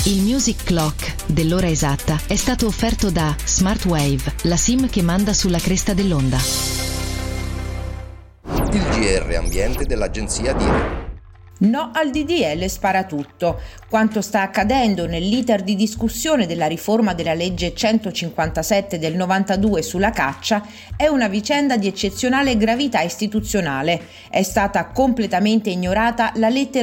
Il Music Clock dell'ora esatta è stato offerto da Smartwave, la SIM che manda sulla cresta dell'onda. Il GR Ambiente dell'agenzia DIRE. No al DDL sparatutto. Quanto sta accadendo nell'iter di discussione della riforma della legge 157 del 92 sulla caccia è una vicenda di eccezionale gravità istituzionale. È stata completamente ignorata la lettera